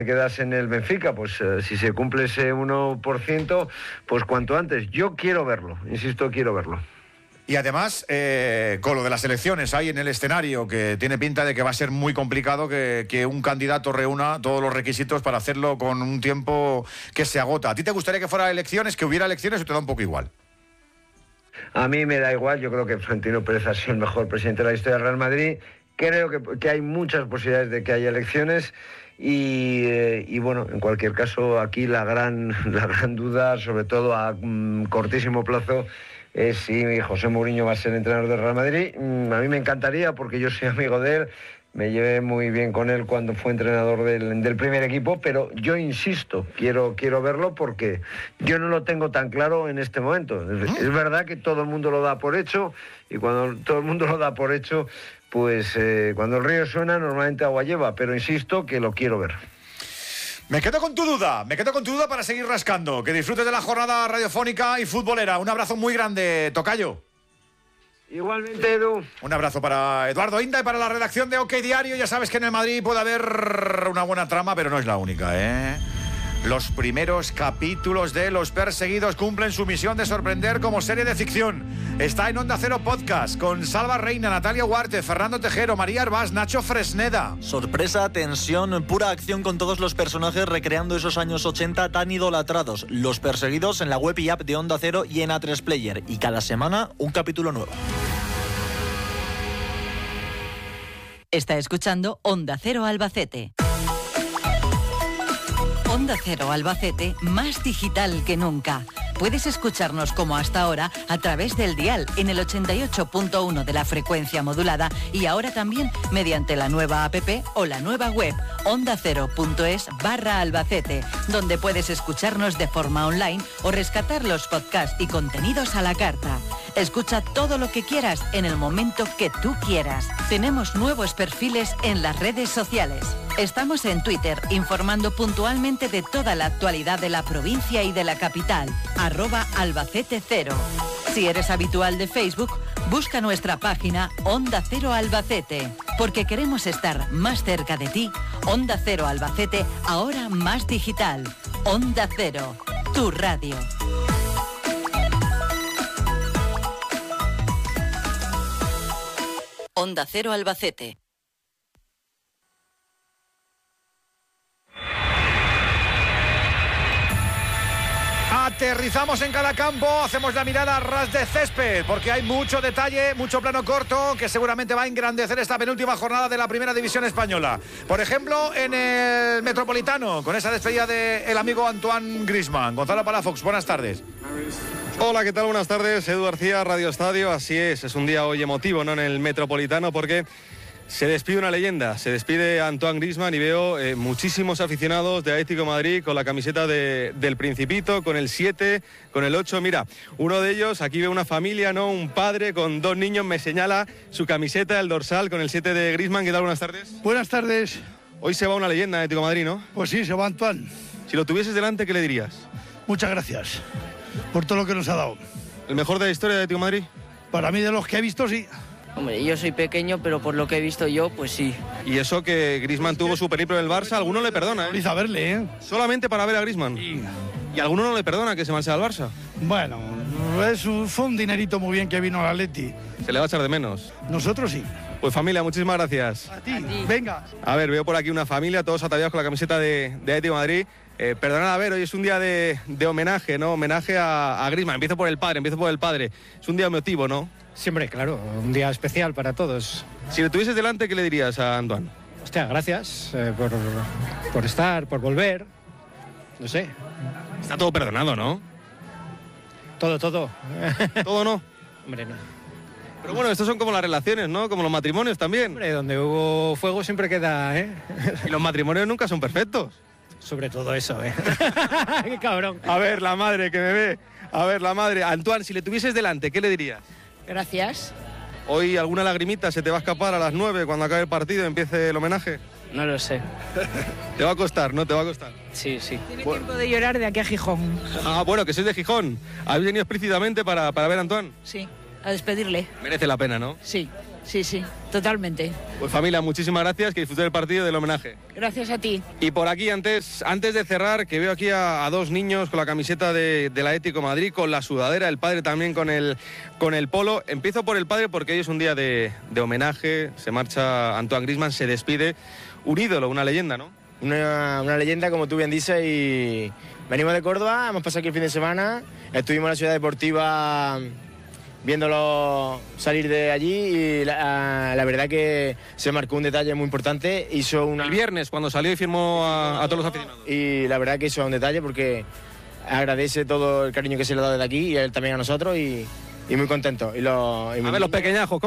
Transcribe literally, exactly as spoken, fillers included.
quedas en el Benfica, pues eh, si se cumple ese uno por ciento, pues cuanto antes. Yo quiero verlo, insisto, quiero verlo. Y además, eh, con lo de las elecciones ahí en el escenario, que tiene pinta de que va a ser muy complicado que, que un candidato reúna todos los requisitos para hacerlo con un tiempo que se agota. ¿A ti te gustaría que fuera elecciones, que hubiera elecciones, o te da un poco igual? A mí me da igual, yo creo que Florentino Pérez ha sido el mejor presidente de la historia del Real Madrid. Creo que, que hay muchas posibilidades de que haya elecciones. Y, eh, y bueno, en cualquier caso, aquí la gran, la gran duda, sobre todo a mm, cortísimo plazo, es si José Mourinho va a ser entrenador del Real Madrid. Mm, a mí me encantaría, porque yo soy amigo de él, me llevé muy bien con él cuando fue entrenador del, del primer equipo, pero yo insisto, quiero, quiero verlo porque yo no lo tengo tan claro en este momento. Es, es verdad que todo el mundo lo da por hecho, y cuando todo el mundo lo da por hecho, pues eh, cuando el río suena normalmente agua lleva, pero insisto que lo quiero ver. Me quedo con tu duda, me quedo con tu duda para seguir rascando. Que disfrutes de la jornada radiofónica y futbolera. Un abrazo muy grande, tocayo. Igualmente, Edu. Un abrazo para Eduardo Inda y para la redacción de OK Diario. Ya sabes que en el Madrid puede haber una buena trama, pero no es la única, ¿eh? Los primeros capítulos de Los Perseguidos cumplen su misión de sorprender como serie de ficción. Está en Onda Cero Podcast con Salva Reina, Natalia Huarte, Fernando Tejero, María Arbás, Nacho Fresneda. Sorpresa, tensión, pura acción con todos los personajes recreando esos años ochenta tan idolatrados. Los Perseguidos en la web y app de Onda Cero y en A tres Player. Y cada semana un capítulo nuevo. Está escuchando Onda Cero Albacete. Onda Cero Albacete, más digital que nunca. Puedes escucharnos como hasta ahora a través del dial en el ochenta y ocho punto uno de la frecuencia modulada y ahora también mediante la nueva app o la nueva web ondacero.es barra Albacete, donde puedes escucharnos de forma online o rescatar los podcasts y contenidos a la carta. Escucha todo lo que quieras en el momento que tú quieras. Tenemos nuevos perfiles en las redes sociales. Estamos en Twitter informando puntualmente de toda la actualidad de la provincia y de la capital. Arroba Albacete Cero. Si eres habitual de Facebook, busca nuestra página Onda Cero Albacete. Porque queremos estar más cerca de ti. Onda Cero Albacete, ahora más digital. Onda Cero, tu radio. Onda Cero Albacete. Aterrizamos en cada campo, hacemos la mirada a ras de césped, porque hay mucho detalle, mucho plano corto, que seguramente va a engrandecer esta penúltima jornada de la Primera División Española. Por ejemplo, en el Metropolitano, con esa despedida del amigo Antoine Griezmann. Gonzalo Palafox, buenas tardes. Hola, ¿qué tal? Buenas tardes. Edu García, Radio Estadio. Así es, es un día hoy emotivo, ¿no?, en el Metropolitano, porque se despide una leyenda, se despide Antoine Griezmann y veo eh, muchísimos aficionados de Atlético de Madrid con la camiseta de, del Principito, con el siete, con el ocho. Mira, uno de ellos, aquí veo una familia, ¿no?, un padre con dos niños, me señala su camiseta, el dorsal, con el siete de Griezmann. ¿Qué tal? Buenas tardes. Buenas tardes. Hoy se va una leyenda de Atlético de Madrid, ¿no? Pues sí, se va Antoine. Si lo tuvieses delante, ¿qué le dirías? Muchas gracias por todo lo que nos ha dado. ¿El mejor de la historia de Atlético de Madrid? Para mí, de los que he visto, sí. Hombre, yo soy pequeño, pero por lo que he visto yo, pues sí. Y eso que Griezmann tuvo su periplo en el Barça, alguno le perdona, ¿eh? A verle, ¿eh? Solamente para ver a Griezmann. Sí. Y alguno no le perdona que se marche al Barça. Bueno, es un, fue un dinerito muy bien que vino al Atleti. Se le va a echar de menos. Nosotros sí. Pues familia, muchísimas gracias. A ti, a ti. Venga. A ver, veo por aquí una familia, todos ataviados con la camiseta de, de Atlético de Madrid. Eh, perdonad, a ver, hoy es un día de, de homenaje, ¿no? Homenaje a, a Griezmann. Empiezo por el padre, empiezo por el padre. Es un día emotivo, ¿no? Siempre, claro, un día especial para todos. Si le tuvieses delante, ¿qué le dirías a Antoine? Hostia, gracias eh, por, por estar, por volver. No sé. Está todo perdonado, ¿no? Todo, todo. ¿Todo no? Hombre, no. Pero bueno, estos son como las relaciones, ¿no? Como los matrimonios también. Hombre, donde hubo fuego siempre queda, ¿eh? Y los matrimonios nunca son perfectos. Sobre todo eso, ¿eh? ¡Qué cabrón! A ver, la madre que me ve. A ver, la madre. Antoine, si le tuvieses delante, ¿qué le dirías? Gracias. ¿Hoy alguna lagrimita se te va a escapar a las nueve cuando acabe el partido y empiece el homenaje? No lo sé. Te va a costar, ¿no? Te va a costar. Sí, sí. Tiene bueno. tiempo de llorar de aquí a Gijón. Ah, bueno, que sois de Gijón. ¿Habéis venido explícitamente para, para ver a Antoine? Sí, a despedirle. Merece la pena, ¿no? Sí. sí, sí, totalmente. Pues familia, muchísimas gracias, que disfruté del partido y del homenaje. Gracias a ti. Y por aquí, antes, antes de cerrar, que veo aquí a, a dos niños con la camiseta de, del Atlético de Madrid, con la sudadera, el padre también con el, con el polo. Empiezo por el padre porque hoy es un día de, de homenaje, se marcha Antoine Griezmann, se despide. Un ídolo, una leyenda, ¿no? Una, una leyenda, como tú bien dices, y venimos de Córdoba, hemos pasado aquí el fin de semana, estuvimos en la ciudad deportiva viéndolo salir de allí y la, la verdad que se marcó un detalle muy importante. Hizo una... El viernes, cuando salió y firmó a, a todos los aficionados. Y la verdad que hizo un detalle porque agradece todo el cariño que se le ha dado desde aquí y él también a nosotros y, y muy contento. Y lo, y a muy... ver, los pequeñajos, ¿cómo